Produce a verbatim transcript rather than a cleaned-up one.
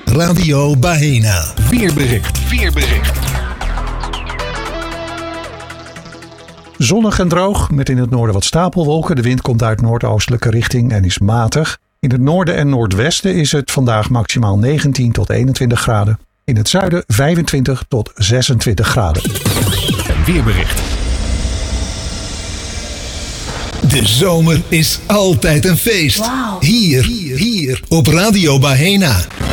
Radio Baena. Weerbericht. Weerbericht. Zonnig en droog, met in het noorden wat stapelwolken. De wind komt uit noordoostelijke richting en is matig. In het noorden en noordwesten is het vandaag maximaal negentien tot eenentwintig graden. In het zuiden vijfentwintig tot zesentwintig graden. Weerbericht. De zomer is altijd een feest. Wow. Hier, hier, hier op Radio Baena.